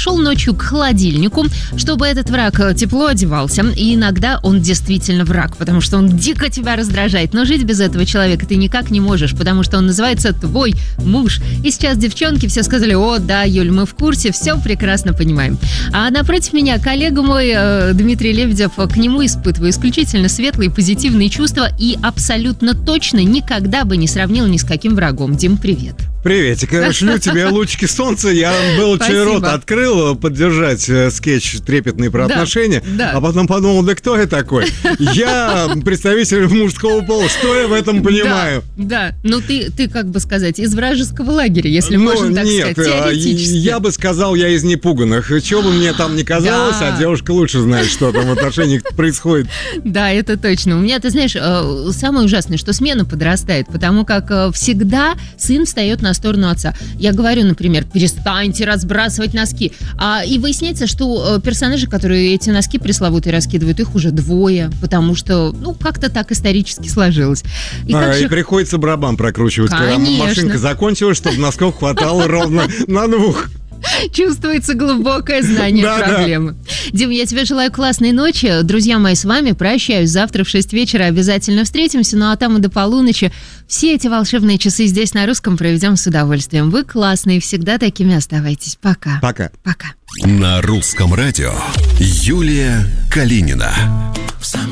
подошел ночью к холодильнику, чтобы этот враг тепло одевался. И иногда он действительно враг, потому что он дико тебя раздражает. Но жить без этого человека ты никак не можешь, потому что он называется твой муж. И сейчас девчонки все сказали: о, да, Юль, мы в курсе, все прекрасно понимаем. А напротив меня коллега мой Дмитрий Лебедев, к нему испытываю исключительно светлые, позитивные чувства и абсолютно точно никогда бы не сравнил ни с каким врагом. Дим, привет. Приветик, шлю тебе лучики солнца. Я был чей рот открыл поддержать скетч трепетный про отношения, а потом подумал, да кто я такой? Я представитель мужского пола, что я в этом понимаю? Да, ну ты как бы сказать, из вражеского лагеря, если можно так сказать, теоретически. Я бы сказал, я из непуганных. Чего бы мне там ни казалось, а девушка лучше знает, что там в отношениях происходит. Да, это точно. У меня, ты знаешь, самое ужасное, что смена подрастает, потому как всегда сын встает на сторону отца. Я говорю, например, перестаньте разбрасывать носки. И выясняется, что персонажи, которые эти носки пресловутые раскидывают, их уже двое, потому что, как-то так исторически сложилось. И приходится барабан прокручивать, когда машинка закончилась, чтобы носков хватало ровно на двух. Чувствуется глубокое знание проблемы. Дим, я тебе желаю классной ночи. Друзья мои, с вами прощаюсь. Завтра в 6 вечера обязательно встретимся. Ну а там и до полуночи. Все эти волшебные часы здесь на русском проведем с удовольствием. Вы классные, всегда такими оставайтесь. Пока. Пока. Пока. На русском радио Юлия Калинина.